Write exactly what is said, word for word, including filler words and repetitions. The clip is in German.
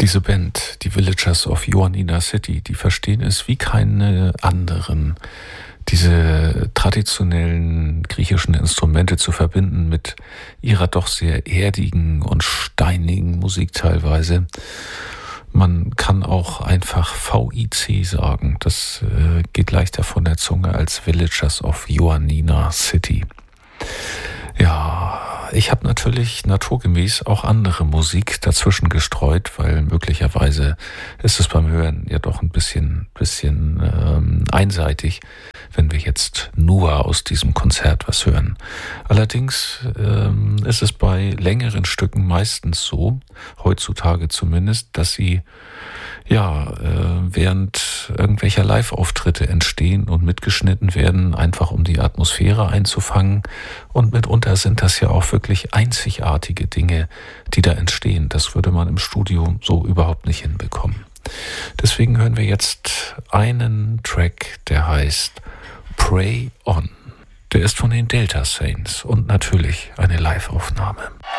Diese Band, die Villagers of Ioannina City, die verstehen es wie keine anderen, diese traditionellen griechischen Instrumente zu verbinden mit ihrer doch sehr erdigen und steinigen Musik teilweise. Man kann auch einfach V I C sagen. Das äh, geht leichter von der Zunge als Villagers of Ioannina City. Ja, ich habe natürlich naturgemäß auch andere Musik dazwischen gestreut, weil möglicherweise ist es beim Hören ja doch ein bisschen, bisschen ähm, einseitig, wenn wir jetzt nur aus diesem Konzert was hören. Allerdings ähm, ist es bei längeren Stücken meistens so, heutzutage zumindest, dass sie ja äh, während irgendwelcher Live-Auftritte entstehen und mitgeschnitten werden, einfach um die Atmosphäre einzufangen. Und mitunter sind das ja auch wirklich einzigartige Dinge, die da entstehen. Das würde man im Studio so überhaupt nicht hinbekommen. Deswegen hören wir jetzt einen Track, der heißt Pray On. Der ist von den Delta Saints und natürlich eine Live-Aufnahme.